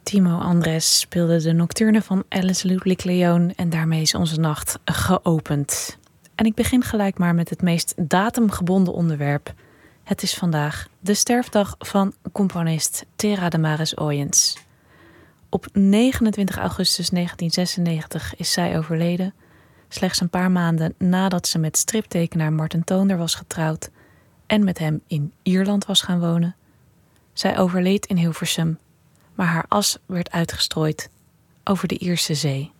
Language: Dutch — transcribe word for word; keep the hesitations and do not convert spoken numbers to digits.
Timo Andres speelde de nocturne van Alice Ludwig-Leone en daarmee is onze nacht geopend. En ik begin gelijk maar met het meest datumgebonden onderwerp. Het is vandaag de sterfdag van componist Thera de Maris Oyens. Op negenentwintig augustus negentien zesennegentig is zij overleden, slechts een paar maanden nadat ze met striptekenaar Marten Toonder was getrouwd en met hem in Ierland was gaan wonen. Zij overleed in Hilversum, maar haar as werd uitgestrooid over de Ierse Zee.